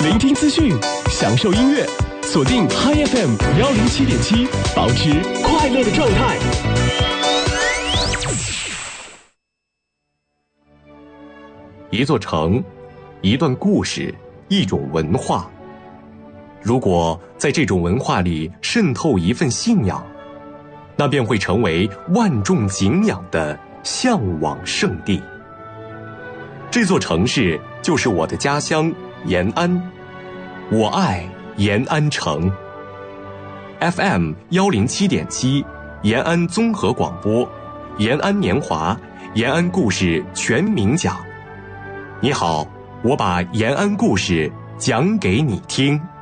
聆听资讯，享受音乐，锁定 Hi FM 107.7，保持快乐的状态。 一座城，一段故事，一种文化。如果在这种文化里渗透一份信仰，那便会成为万众敬仰的向往圣地。这座城市就是我的家乡延安，我爱延安城。FM 107.7，延安综合广播，延安年华，延安故事全民讲。你好，我把延安故事讲给你听。